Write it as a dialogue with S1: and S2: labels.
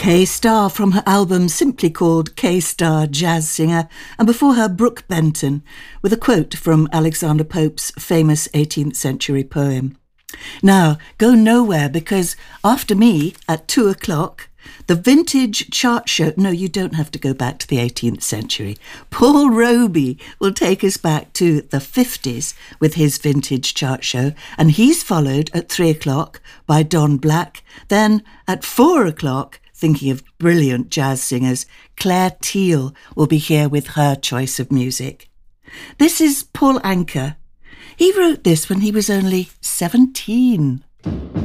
S1: K-Star from her album simply called K-Star Jazz Singer, and before her Brooke Benton with a quote from Alexander Pope's famous 18th century poem. Now, go nowhere because after me at 2 o'clock, the Vintage Chart Show... No, you don't have to go back to the 18th century. Paul Roby will take us back to the 50s with his Vintage Chart Show, and he's followed at 3 o'clock by Don Black. Then at 4 o'clock, thinking of brilliant jazz singers, Claire Teal will be here with her choice of music. This is Paul Anka. He wrote this when he was only 17.